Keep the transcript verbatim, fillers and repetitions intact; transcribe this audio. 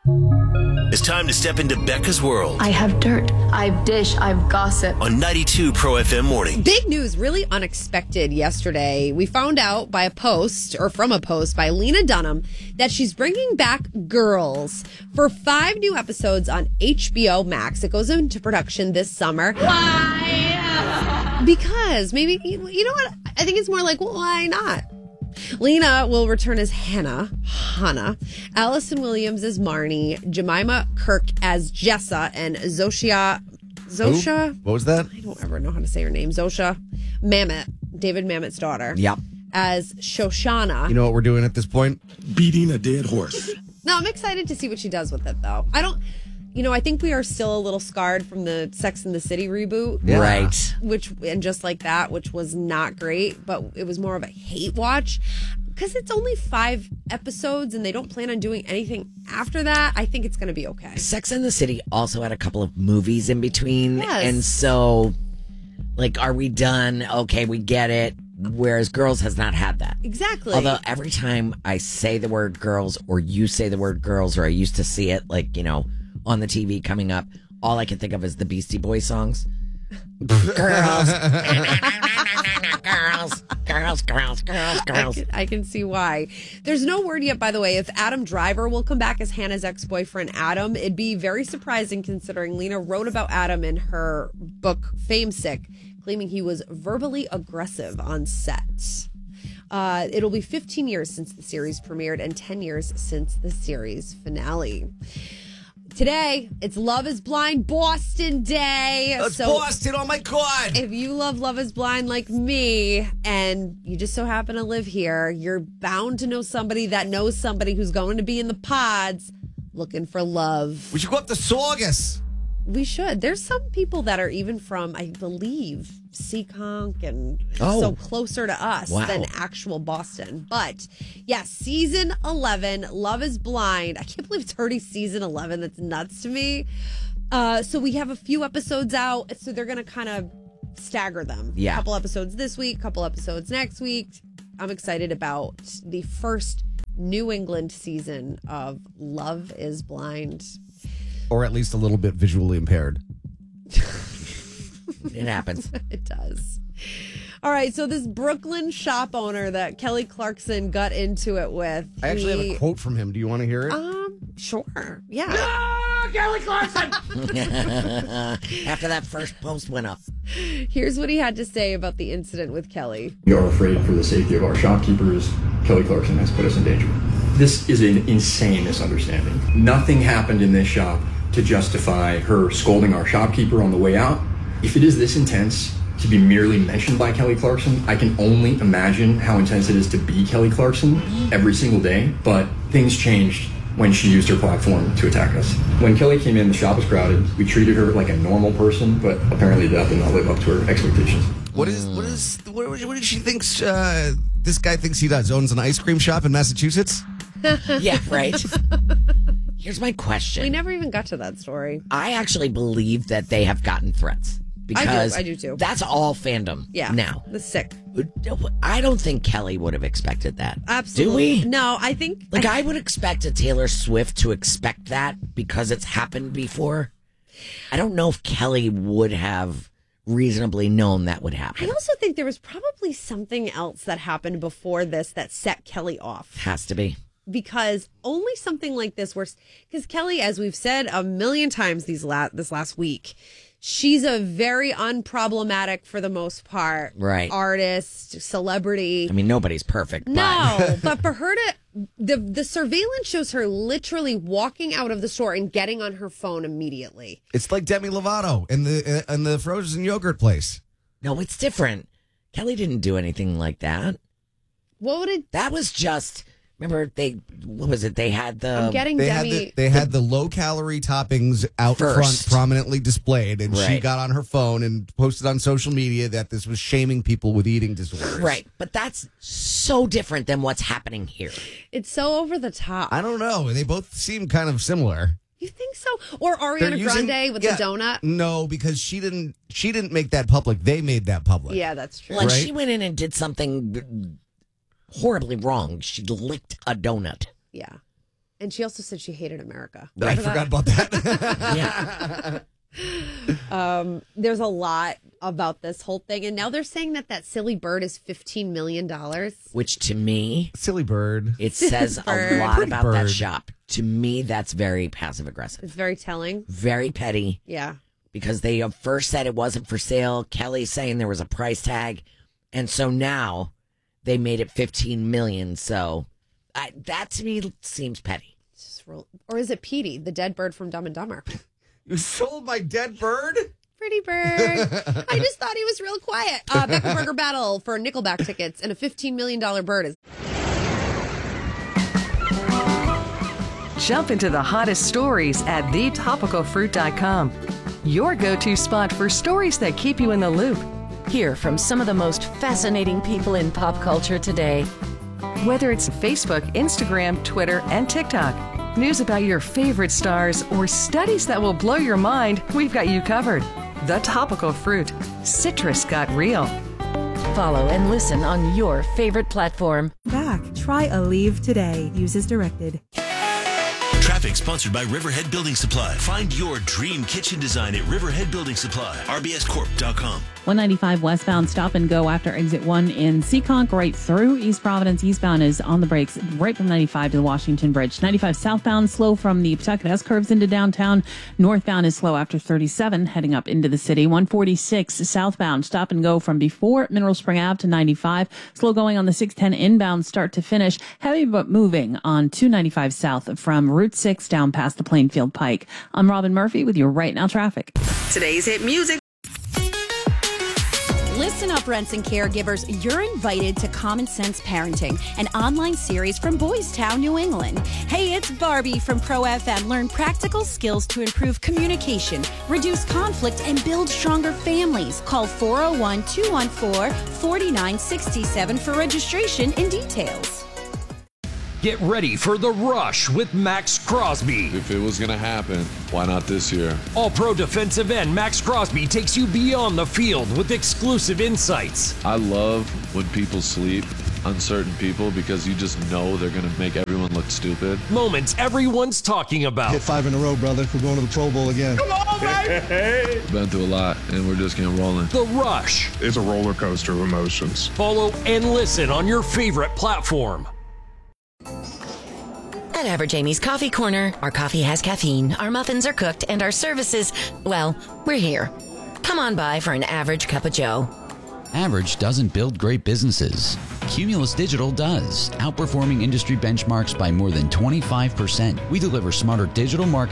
It's time to step into Becca's world. I have dirt, I've dish, I've gossip. On ninety-two Pro F M Morning. Big news, really unexpected yesterday. We found out by a post, or from a post by Lena Dunham, that she's bringing back Girls for five new episodes on H B O Max. It goes into production this summer. Why? Because maybe, you know what? I think it's more like, well, why not? Lena will return as Hannah, Hannah, Allison Williams as Marnie, Jemima Kirk as Jessa, and Zoshia, Zosha? Who? What was that? I don't ever know how to say her name. Zosha Mamet, David Mamet's daughter. Yep. As Shoshana. You know what we're doing at this point? Beating a dead horse. No, I'm excited to see what she does with it, though. I don't... You know, I think we are still a little scarred from the Sex and the City reboot. Yeah. Right. Which, and just like that, which was not great, but it was more of a hate watch. Because it's only five episodes and they don't plan on doing anything after that, I think it's going to be okay. Sex and the City also had a couple of movies in between. Yes. And so, like, are we done? Okay, we get it. Whereas Girls has not had that. Exactly. Although every time I say the word girls or you say the word girls or I used to see it, like, you know, on the T V coming up, all I can think of is the Beastie Boys songs. Girls. girls. Girls, girls, girls, girls. I can, I can see why. There's no word yet, by the way, if Adam Driver will come back as Hannah's ex-boyfriend, Adam. It'd be very surprising considering Lena wrote about Adam in her book, Fame Sick, claiming he was verbally aggressive on set. Uh, it'll be fifteen years since the series premiered and ten years since the series finale. Today, it's Love is Blind Boston Day. It's so Boston, oh my God. if you love Love is Blind like me and you just so happen to live here, you're bound to know somebody that knows somebody who's going to be in the pods looking for love. We should go up to Saugus. We should. There's some people that are even from, I believe, Seekonk and Oh. so closer to us Wow. than actual Boston. But yes, season eleven, Love is Blind. I can't believe it's already season eleven. That's nuts to me. Uh, so we have a few episodes out. So they're going to kind of stagger them. Yeah. A couple episodes this week, couple episodes next week. I'm excited about the first New England season of Love is Blind. Or at least a little bit visually impaired. It happens. It does. All right, so this Brooklyn shop owner that Kelly Clarkson got into it with. I actually he, have a quote from him. Do you want to hear it? Um, sure. Yeah. Kelly Clarkson! After that first post went up. Here's what he had to say about the incident with Kelly. We are afraid for the safety of our shopkeepers. Kelly Clarkson has put us in danger. This is an insane misunderstanding. Nothing happened in this shop to justify her scolding our shopkeeper on the way out. If it is this intense to be merely mentioned by Kelly Clarkson, I can only imagine how intense it is to be Kelly Clarkson every single day. But things changed when she used her platform to attack us. When Kelly came in, the shop was crowded. We treated her like a normal person, but apparently that did not live up to her expectations. What is what is what, what did she think? Uh, this guy thinks he does. Owns an ice cream shop in Massachusetts. Yeah, right. Here's my question. We never even got to that story. I actually believe that they have gotten threats. Because I do too. That's all fandom Yeah. now. The sick. I don't think Kelly would have expected that. Absolutely. Do we? No, I think. Like, I, I would expect a Taylor Swift to expect that because it's happened before. I don't know if Kelly would have reasonably known that would happen. I also think there was probably something else that happened before this that set Kelly off. Has to be. Because only something like this, where because Kelly, as we've said a million times these la- this last week, she's a very unproblematic, for the most part, right, artist, celebrity. I mean, nobody's perfect. No, but, but for her to the the surveillance shows her literally walking out of the store and getting on her phone immediately. It's like Demi Lovato in the in the frozen yogurt place. No, it's different. Kelly didn't do anything like that. What would it? That was just. Remember, they, what was it? They had the... I'm getting they Demi... Had the, they had the low-calorie toppings out First. front prominently displayed, and right. she got on her phone and posted on social media that this was shaming people with eating disorders. Right, but that's so different than what's happening here. It's so over the top. I don't know. They both seem kind of similar. You think so? Or They're Ariana using- Grande with yeah, the donut? No, because she didn't. She didn't make that public. They made that public. Yeah, that's true. Well, and Right? she went in and did something horribly wrong. She licked a donut. Yeah. And she also said she hated America. I Remember forgot that? about that. Yeah. Um, there's a lot about this whole thing. And now they're saying that that silly bird is fifteen million dollars. Which to me, Silly bird. it says a Bird. lot Pretty about that bird. shop. To me, that's very passive aggressive. It's very telling. Very petty. Yeah. Because they uh, first said it wasn't for sale. Kelly's saying there was a price tag. And so now they made it fifteen million dollars. So I, that to me seems petty. It's just real, or is it Petey, the dead bird from Dumb and Dumber? You sold my dead bird? Pretty bird. I just thought he was real quiet. Uh, Becca Burger battle for Nickelback tickets and a fifteen million dollars bird is. Jump into the hottest stories at the topical fruit dot com. Your go-to spot for stories that keep you in the loop. Hear from some of the most fascinating people in pop culture today. Whether it's Facebook, Instagram, Twitter, and TikTok, news about your favorite stars, or studies that will blow your mind, we've got you covered. The Topical Fruit. Citrus got real. Follow and listen on your favorite platform. Back. Try Aleve today. Use as directed. Traffic sponsored by Riverhead Building Supply. Find your dream kitchen design at Riverhead Building Supply. R B S corp dot com. one ninety-five westbound stop and go after exit one in Seekonk right through East Providence. Eastbound is on the brakes right from ninety-five to the Washington Bridge. ninety-five southbound slow from the Pawtucket S curves into downtown. Northbound is slow after thirty-seven heading up into the city. one forty-six southbound stop and go from before Mineral Spring Ave to ninety-five. Slow going on the six ten inbound start to finish. Heavy but moving on two ninety-five south from Route six down past the Plainfield Pike. I'm Robin Murphy with your Right Now traffic. Today's hit music. Listen up, Rents and caregivers. You're invited to Common Sense Parenting, an online series from Boys Town, New England. Hey, it's Barbie from Pro F M. Learn practical skills to improve communication, reduce conflict, and build stronger families. Call four oh one, two one four, four nine six seven for registration and details. Get ready for The Rush with Max Crosby. If it was going to happen, why not this year? All-pro defensive end Max Crosby takes you beyond the field with exclusive insights. I love when people sleep on certain people because you just know they're going to make everyone look stupid. Moments everyone's talking about. Hit five in a row, brother. We're going to the Pro Bowl again. Come on, baby! Been through a lot, and we're just getting rolling. The Rush. It's a roller coaster of emotions. Follow and listen on your favorite platform. At Average Amy's Coffee Corner, our coffee has caffeine, our muffins are cooked, and our services, well, we're here. Come on by for an average cup of joe. Average doesn't build great businesses. Cumulus Digital does, outperforming industry benchmarks by more than twenty-five percent. We deliver smarter digital marketing